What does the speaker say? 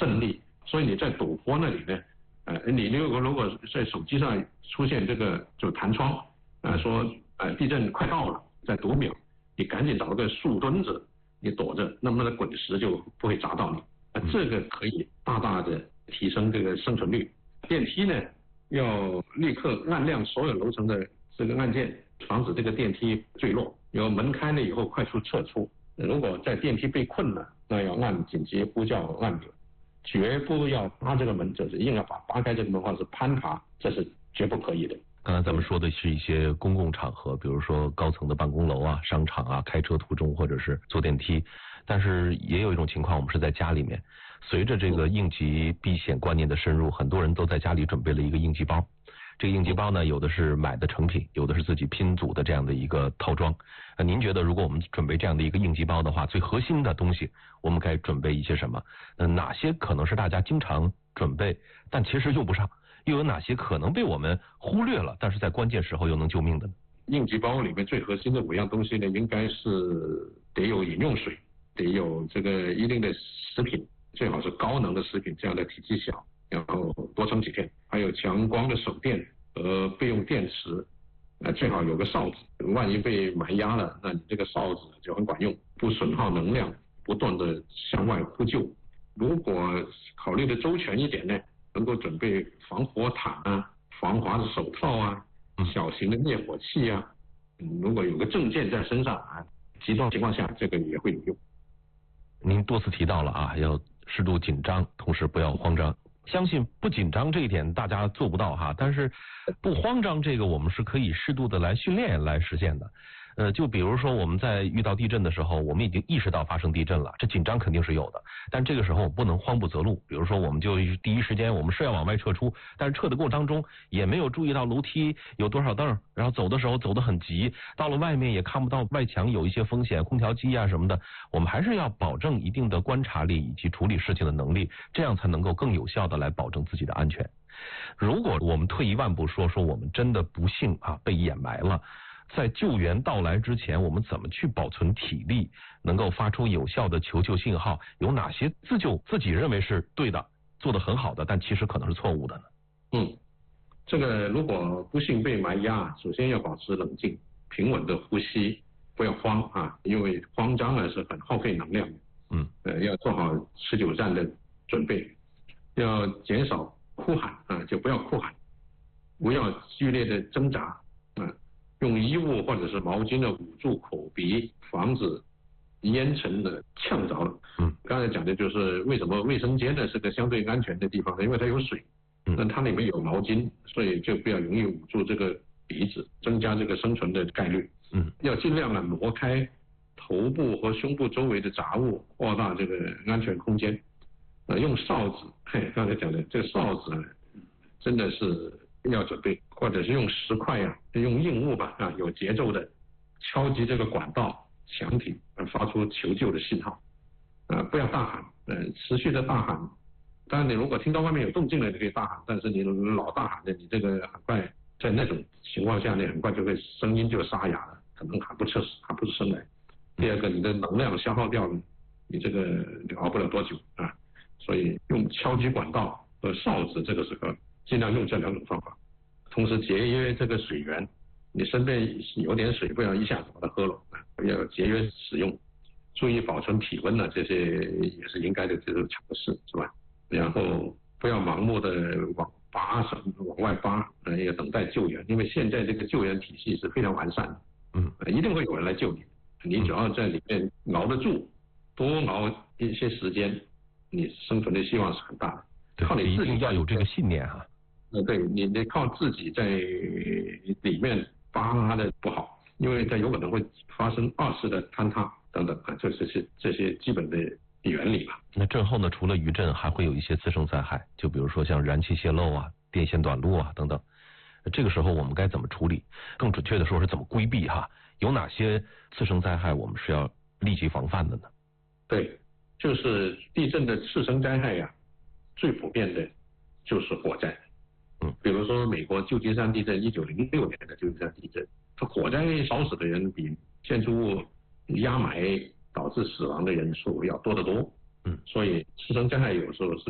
胜利。所以你在陡坡那里呢，你如果在手机上出现这个就弹窗，说地震快到了，在多秒，你赶紧找个树墩子，你躲着，那么那滚石就不会砸到你。这个可以大大的提升这个生存率。电梯呢，要立刻按亮所有楼层的这个按键，防止这个电梯坠落。有门开了以后快速撤出。如果在电梯被困了，那要按紧急呼叫按钮，绝不要扒这个门，就是硬要扒开这个门或者是攀爬，这是绝不可以的。 刚才咱们说的是一些公共场合，比如说高层的办公楼啊、商场啊，开车途中或者是坐电梯。但是也有一种情况，我们是在家里面。随着这个应急避险观念的深入，很多人都在家里准备了一个应急包。这个应急包呢，有的是买的成品，有的是自己拼组的这样的一个套装。您觉得如果我们准备这样的一个应急包的话，最核心的东西我们该准备一些什么？哪些可能是大家经常准备但其实用不上？又有哪些可能被我们忽略了，但是在关键时候又能救命的呢？ 应急包里面最核心的5样东西呢，应该是得有饮用水，得有这个一定的食品，最好是高能的食品，这样的体积小，然后多撑几天。还有强光的手电和备用电池，最好有个哨子，万一被埋压了，那你这个哨子就很管用，不损耗能量，不断的向外呼救。如果考虑的周全一点呢，能够准备防火毯啊、防滑的手套啊、小型的灭火器啊，如果有个证件在身上啊，极端情况下这个也会有用。 您多次提到了啊，要适度紧张，同时不要慌张。相信不紧张这一点大家做不到哈，但是不慌张这个我们是可以适度的来训练来实现的。就比如说我们在遇到地震的时候，我们已经意识到发生地震了，这紧张肯定是有的，但这个时候不能慌不择路。比如说我们就第一时间我们是要往外撤出，但是撤的过程当中也没有注意到楼梯有多少凳，然后走的时候走得很急，到了外面也看不到外墙有一些风险，空调机啊什么的，我们还是要保证一定的观察力以及处理事情的能力，这样才能够更有效的来保证自己的安全。如果我们退一万步说我们真的不幸啊被掩埋了，在救援到来之前，我们怎么去保存体力，能够发出有效的求救信号？有哪些自救自己认为是对的，做得很好的，但其实可能是错误的呢？ 这个如果不幸被埋压，首先要保持冷静，平稳的呼吸，不要慌啊，因为慌张呢是很耗费能量的。要做好持久战的准备，要减少哭喊啊，就不要哭喊，不要剧烈的挣扎啊。用衣物或者是毛巾的捂住口鼻，防止烟尘的呛着了。刚才讲的就是为什么卫生间呢是个相对安全的地方，因为它有水，那它里面有毛巾，所以就比较容易捂住这个鼻子，增加这个生存的概率。要尽量挪开头部和胸部周围的杂物，扩大这个安全空间。用哨子，刚才讲的这个哨子真的是要准备，或者是用石块啊，用硬物吧有节奏的敲击这个管道、墙体，发出求救的信号。不要大喊，持续的大喊。当然，你如果听到外面有动静了，你可以大喊，但是你老大喊的，你这个很快在那种情况下，你很快就会声音就沙哑了，可能喊不出声来。第二个，你的能量消耗掉了，你这个熬不了多久啊。所以用敲击管道和哨子，这个时候尽量用这2种方法，同时节约这个水源，你身边有点水，不要一下子把它喝了，要节约使用，注意保存体温这些也是应该的这种常识，是吧？然后不要盲目的往外扒，要等待救援，因为现在这个救援体系是非常完善的，一定会有人来救你，你只要在里面熬得住，多熬一些时间，你生存的希望是很大的。靠你自己要有这个信念啊。 对，你得靠自己在里面扒的不好，因为它有可能会发生2次的坍塌等等这些基本的原理吧。 那震后呢，除了余震，还会有一些次生灾害，就比如说像燃气泄漏啊、电线短路啊等等。这个时候我们该怎么处理？更准确的说是怎么规避哈？有哪些次生灾害我们是要立即防范的呢？ 对，就是地震的次生灾害最普遍的就是火灾。比如说美国旧金山地震，1906年的旧金山地震，它火灾烧死的人比建筑物压埋导致死亡的人数要多得多。所以次生灾害有时候是